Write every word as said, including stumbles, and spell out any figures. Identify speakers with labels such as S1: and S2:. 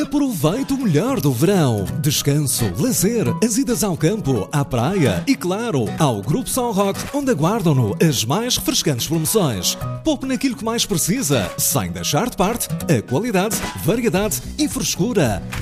S1: Aproveite o melhor do verão. Descanso, lazer, as idas ao campo, à praia e, claro, ao Grupo São Roque, onde aguardam-no as mais refrescantes promoções. Poupe naquilo que mais precisa, sem deixar de parte a qualidade, variedade e frescura.